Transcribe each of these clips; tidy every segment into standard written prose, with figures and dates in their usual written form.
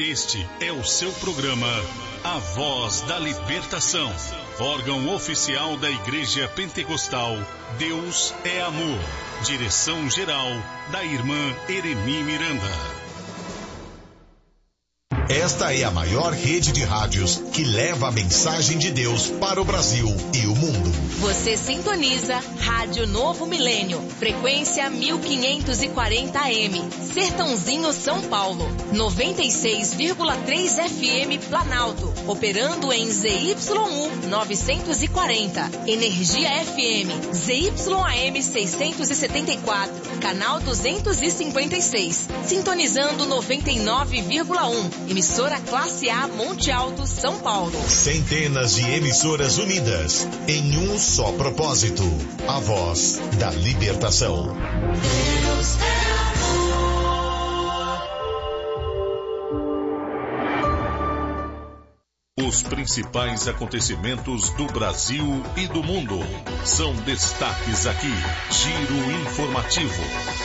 Este é o seu programa A Voz da Libertação, órgão oficial da Igreja Pentecostal Deus é Amor. Direção-geral da irmã Eremi Miranda. Esta é a maior rede de rádios que leva a mensagem de Deus para o Brasil e o mundo. Você sintoniza Rádio Novo Milênio, frequência 1540 AM, Sertãozinho, São Paulo, 96,3 FM Planalto, operando em ZYU 940, Energia FM, ZYAM 674, canal 256, sintonizando 99,1, emissora Classe A Monte Alto, São Paulo. Centenas de emissoras unidas em um só propósito: a voz da libertação. Deus é amor. Os principais acontecimentos do Brasil e do mundo são destaques aqui. Giro informativo.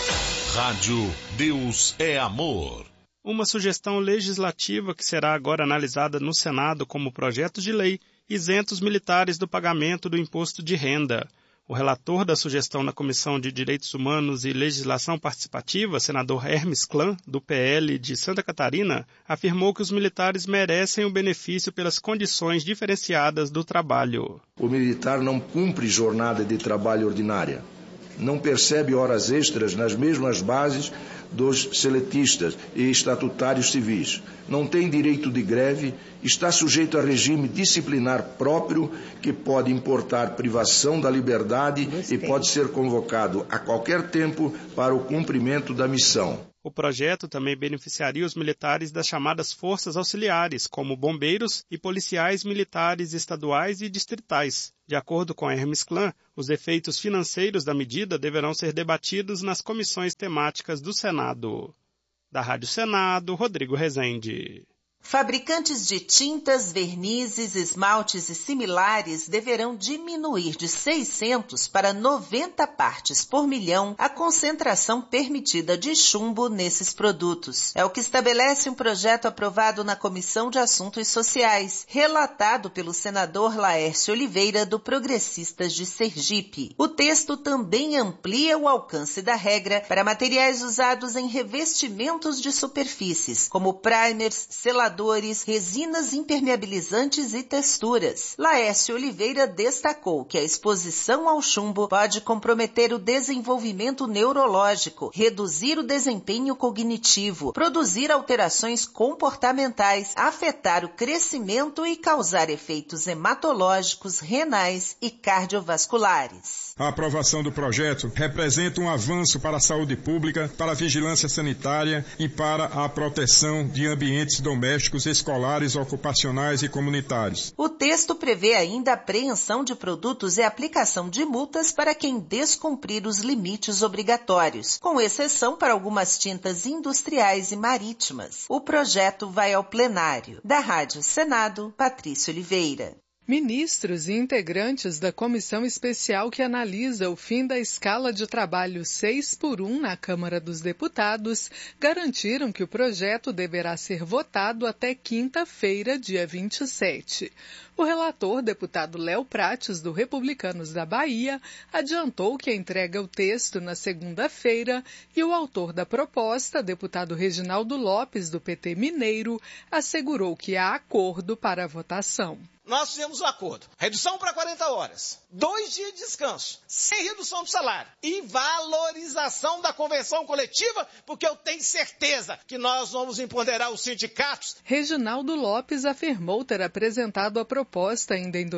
Rádio Deus é Amor. Uma sugestão legislativa que será agora analisada no Senado como projeto de lei isenta os militares do pagamento do imposto de renda. O relator da sugestão na Comissão de Direitos Humanos e Legislação Participativa, senador Hermes Klan, do PL de Santa Catarina, afirmou que os militares merecem o benefício pelas condições diferenciadas do trabalho. O militar não cumpre jornada de trabalho ordinária, não percebe horas extras nas mesmas bases dos seletistas e estatutários civis. Não tem direito de greve, está sujeito a regime disciplinar próprio que pode importar privação da liberdade e pode ser convocado a qualquer tempo para o cumprimento da missão. O projeto também beneficiaria os militares das chamadas forças auxiliares, como bombeiros e policiais militares estaduais e distritais. De acordo com a Hermes Klan, os efeitos financeiros da medida deverão ser debatidos nas comissões temáticas do Senado. Da Rádio Senado, Rodrigo Rezende. Fabricantes de tintas, vernizes, esmaltes e similares deverão diminuir de 600 para 90 partes por milhão a concentração permitida de chumbo nesses produtos. É o que estabelece um projeto aprovado na Comissão de Assuntos Sociais, relatado pelo senador Laércio Oliveira, do Progressistas de Sergipe. O texto também amplia o alcance da regra para materiais usados em revestimentos de superfícies, como primers, seladores, resinas impermeabilizantes e texturas. Laércio Oliveira destacou que a exposição ao chumbo pode comprometer o desenvolvimento neurológico, reduzir o desempenho cognitivo, produzir alterações comportamentais, afetar o crescimento e causar efeitos hematológicos, renais e cardiovasculares. A aprovação do projeto representa um avanço para a saúde pública, para a vigilância sanitária e para a proteção de ambientes domésticos, escolares, ocupacionais e comunitários. O texto prevê ainda a apreensão de produtos e aplicação de multas para quem descumprir os limites obrigatórios, com exceção para algumas tintas industriais e marítimas. O projeto vai ao plenário. Da Rádio Senado, Patrícia Oliveira. Ministros e integrantes da comissão especial que analisa o fim da escala de trabalho 6x1 na Câmara dos Deputados garantiram que o projeto deverá ser votado até quinta-feira, dia 27. O relator, deputado Léo Prates, do Republicanos da Bahia, adiantou que entrega o texto na segunda-feira e o autor da proposta, deputado Reginaldo Lopes, do PT Mineiro, assegurou que há acordo para a votação. Nós fizemos um acordo. Redução para 40 horas. 2 dias de descanso. Sem redução do salário. E valorização da convenção coletiva, porque eu tenho certeza que nós vamos empoderar os sindicatos. Reginaldo Lopes afirmou ter apresentado a proposta ainda em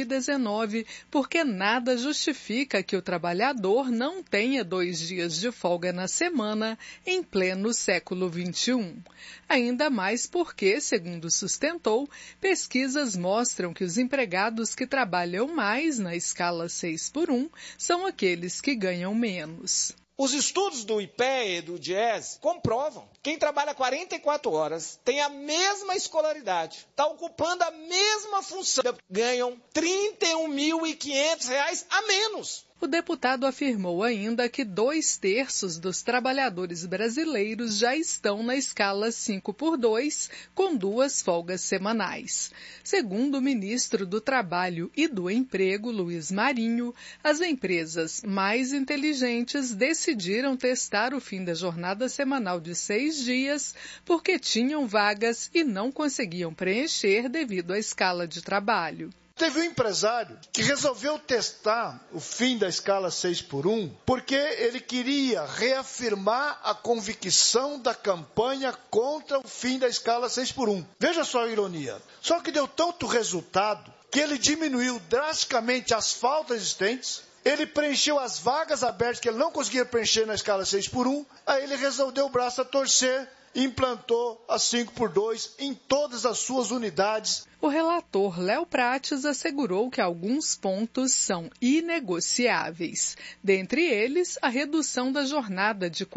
2019, porque nada justifica que o trabalhador não tenha 2 dias de folga na semana em pleno século XXI. Ainda mais porque, segundo sustentou, pesquisas mostram que os empregados que trabalham mais na escala 6x1 são aqueles que ganham menos. Os estudos do IPEA e do DIEESE comprovam. Quem trabalha 44 horas, tem a mesma escolaridade, está ocupando a mesma função, ganham R$ 31.500 a menos. O deputado afirmou ainda que 2/3 dos trabalhadores brasileiros já estão na escala 5x2, com 2 folgas semanais. Segundo o ministro do Trabalho e do Emprego, Luiz Marinho, as empresas mais inteligentes decidiram testar o fim da jornada semanal de 6 dias porque tinham vagas e não conseguiam preencher devido à escala de trabalho. Teve um empresário que resolveu testar o fim da escala 6x1 porque ele queria reafirmar a convicção da campanha contra o fim da escala 6x1. Veja só a ironia. Só que deu tanto resultado que ele diminuiu drasticamente as faltas existentes, ele preencheu as vagas abertas que ele não conseguia preencher na escala 6x1, aí ele resolveu o braço a torcer e implantou a 5x2 em todas as suas unidades. O relator Léo Prates assegurou que alguns pontos são inegociáveis. Dentre eles, a redução da jornada de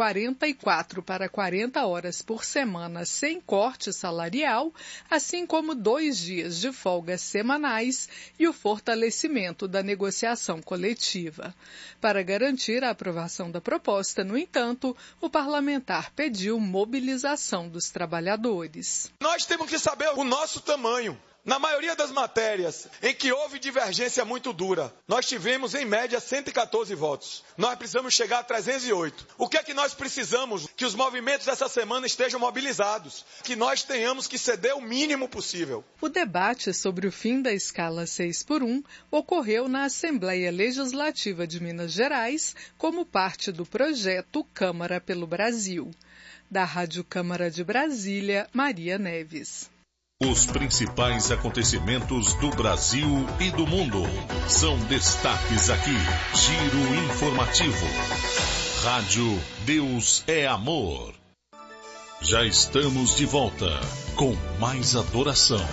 44 para 40 horas por semana sem corte salarial, assim como 2 dias de folgas semanais e o fortalecimento da negociação coletiva. Para garantir a aprovação da proposta, no entanto, o parlamentar pediu mobilização dos trabalhadores. Nós temos que saber o nosso tamanho. Na maioria das matérias em que houve divergência muito dura, nós tivemos em média 114 votos. Nós precisamos chegar a 308. O que é que nós precisamos? Que os movimentos dessa semana estejam mobilizados, que nós tenhamos que ceder o mínimo possível. O debate sobre o fim da escala 6x1 ocorreu na Assembleia Legislativa de Minas Gerais como parte do projeto Câmara pelo Brasil. Da Rádio Câmara de Brasília, Maria Neves. Os principais acontecimentos do Brasil e do mundo são destaques aqui. Giro informativo. Rádio Deus é Amor. Já estamos de volta com mais adoração.